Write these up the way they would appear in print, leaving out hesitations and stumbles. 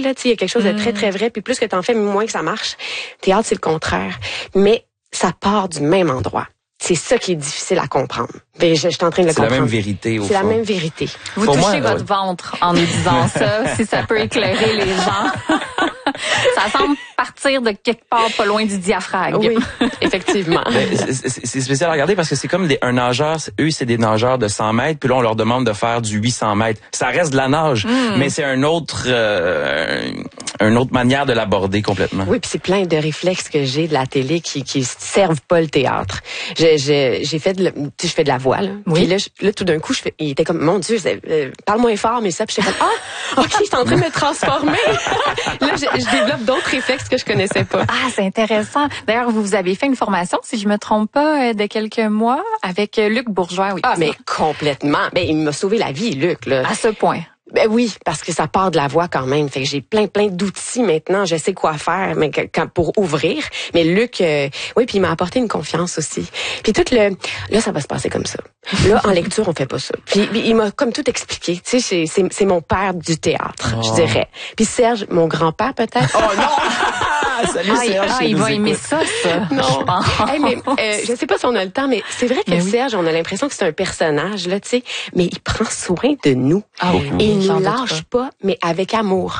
là, tu sais, il y a quelque chose de très, très vrai, puis plus que t'en fais, moins que ça marche. Théâtre, c'est le contraire. Mais ça part du même endroit. C'est ça qui est difficile à comprendre. Je suis en train de le comprendre. C'est la même vérité, au fond. C'est la même vérité. Vous touchez votre ventre en nous disant ça, si ça peut éclairer les gens. Ça semble partir de quelque part pas loin du diaphragme. Oui, effectivement. C'est spécial à regarder parce que c'est comme un nageur. Eux, c'est des nageurs de 100 mètres. Puis là, on leur demande de faire du 800 mètres. Ça reste de la nage, mais c'est une autre manière de l'aborder complètement. Oui, puis c'est plein de réflexes que j'ai de la télé qui servent pas le théâtre. J'ai fait je fais de la voix, là. Oui. Puis là, tout d'un coup, il était comme, mon Dieu, parle moins fort, mais ça, puis j'étais comme, OK, je suis en train de me transformer. Là, je développe d'autres réflexes que je connaissais pas. Ah, c'est intéressant. D'ailleurs, vous avez fait une formation, si je me trompe pas, de quelques mois avec Luc Bourgeois. Oui. Ah, mais complètement. Ben, il m'a sauvé la vie, Luc, là. À ce point. Ben oui, parce que ça part de la voix quand même. Fait que j'ai plein d'outils maintenant. Je sais quoi faire, mais pour ouvrir. Mais Luc, oui, puis il m'a apporté une confiance aussi. Puis là, ça va se passer comme ça. Là, en lecture, on fait pas ça. Puis il m'a comme tout expliqué. Tu sais, c'est mon père du théâtre, je dirais. Puis Serge, mon grand-père peut-être. Oh non! Salut Serge. Il va aimer ça. Non. Hey, mais je sais pas si on a le temps, mais c'est vrai que Serge, on a l'impression que c'est un personnage là, tu sais, mais il prend soin de nous. Ah oui. Et il nous lâche pas, mais avec amour.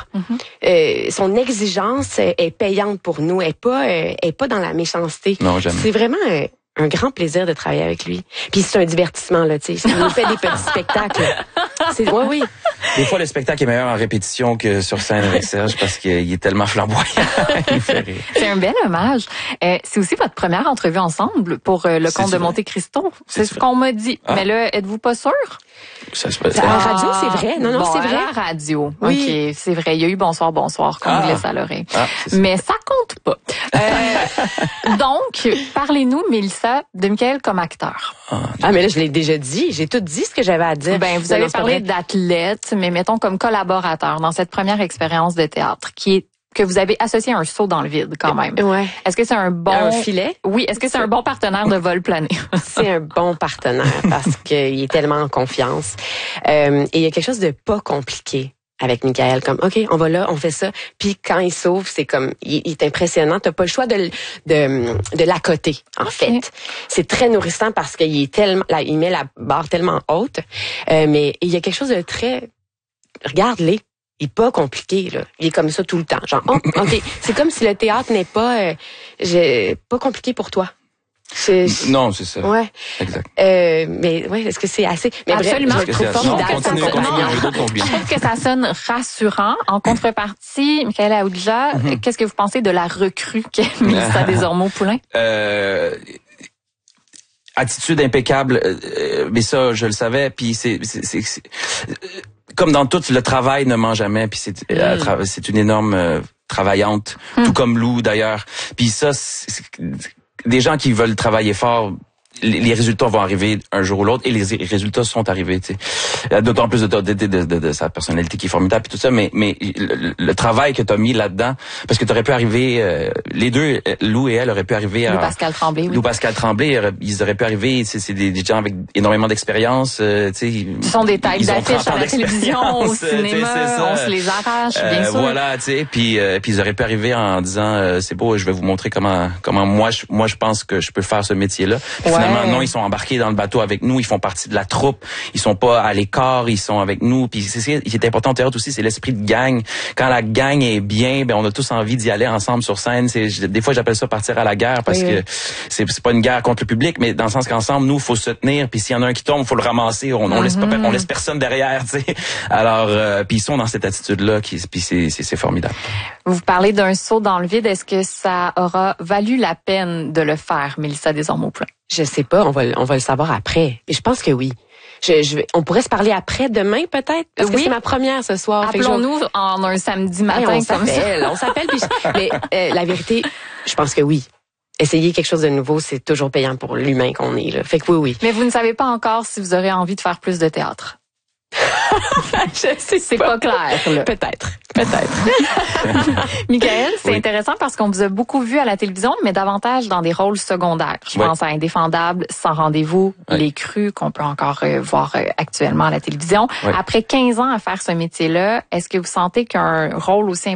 Son exigence est payante pour nous, elle est pas dans la méchanceté. Non, jamais. C'est vraiment un grand plaisir de travailler avec lui. Puis c'est un divertissement là, tu sais. Il nous fait des petits spectacles. Oui. Des fois, le spectacle est meilleur en répétition que sur scène avec Serge parce qu'il est tellement flamboyant. Il fait rire. C'est un bel hommage. C'est aussi votre première entrevue ensemble pour Le Comte de Monte Cristo. C'est ce qu'on m'a dit. Mais là, êtes-vous pas sûr? Ça se passe. À la radio, c'est vrai. Non, bon, c'est vrai. À la radio. Oui. OK, c'est vrai. Il y a eu Bonsoir qu'on glisse à l'oreille. Mais ça compte pas. Donc, parlez-nous, Mélissa, de Michael comme acteur. Mais là, je l'ai déjà dit. J'ai tout dit ce que j'avais à dire. Ben, vous avez parlé d'athlète, mais mettons comme collaborateur dans cette première expérience de théâtre que vous avez associé à un saut dans le vide quand même. Ouais. Est-ce que c'est un filet? Oui. Est-ce que c'est un bon partenaire de vol plané? C'est un bon partenaire parce qu'il est tellement en confiance. Et il y a quelque chose de pas compliqué avec Michael, comme OK, on va là, on fait ça. Puis quand il sauve, c'est comme il est impressionnant. T'as pas le choix de l'accoter. En fait, c'est très nourrissant parce qu'il est tellement, là, il met la barre tellement haute. Mais il y a quelque chose de très, regarde-les. Il est pas compliqué, là. Il est comme ça tout le temps. Genre, OK. C'est comme si le théâtre n'est pas, pas compliqué pour toi. Non, c'est ça. Ouais. Exact. Mais ouais, est-ce que c'est assez? Mais absolument. Bref, je le trouve formidable. Continue. Je trouve que ça sonne rassurant. En contrepartie, Michael Aoudja, qu'est-ce que vous pensez de la recrue qu'est Mélissa Desormeaux-Poulain? Attitude impeccable, mais ça, je le savais. Puis c'est comme dans tout, le travail ne ment jamais. Puis c'est une énorme travaillante, tout comme Lou d'ailleurs. Puis ça, c'est des gens qui veulent travailler fort. Les résultats vont arriver un jour ou l'autre et les résultats sont arrivés, tu sais. D'autant plus de sa personnalité qui est formidable et tout ça, mais le travail que tu as mis là-dedans, parce que tu aurais pu arriver, les deux, Lou et elle auraient pu arriver à... Lou Pascal Tremblay, oui. Lou Pascal Tremblay, ils auraient pu arriver, c'est des gens avec énormément d'expérience, tu sais. Ce sont des têtes d'affiches à la télévision, au cinéma, on se les arrache, bien sûr. Voilà, tu sais, puis ils auraient pu arriver en disant, c'est beau, je vais vous montrer comment moi je pense que je peux faire ce métier-là. Non, ils sont embarqués dans le bateau avec nous, ils font partie de la troupe, ils sont pas à l'écart, ils sont avec nous. Puis c'est ce qui est important au théâtre aussi, c'est l'esprit de gang. Quand la gang est bien, ben on a tous envie d'y aller ensemble sur scène. Des fois j'appelle ça partir à la guerre parce que c'est pas une guerre contre le public, mais dans le sens qu'ensemble nous faut se tenir. Puis s'il y en a un qui tombe, faut le ramasser. On laisse personne derrière, tu sais. Alors puis ils sont dans cette attitude-là, puis c'est formidable. Vous parlez d'un saut dans le vide. Est-ce que ça aura valu la peine de le faire, Mélissa Desormeaux-Poulain? Je sais pas, on va le savoir après. Mais je pense que oui. On pourrait se parler après, demain peut-être, parce que c'est ma première ce soir. Appelons-nous en un samedi matin comme ça. On s'appelle. Mais la vérité, je pense que oui. Essayer quelque chose de nouveau, c'est toujours payant pour l'humain qu'on est là. Fait que oui. Mais vous ne savez pas encore si vous aurez envie de faire plus de théâtre. C'est pas clair, là. Peut-être. Michael, c'est intéressant parce qu'on vous a beaucoup vu à la télévision, mais davantage dans des rôles secondaires. Je pense à Indéfendable, Sans rendez-vous, Les Crus, qu'on peut encore voir actuellement à la télévision. Après 15 ans à faire ce métier-là, est-ce que vous sentez qu'un rôle aussi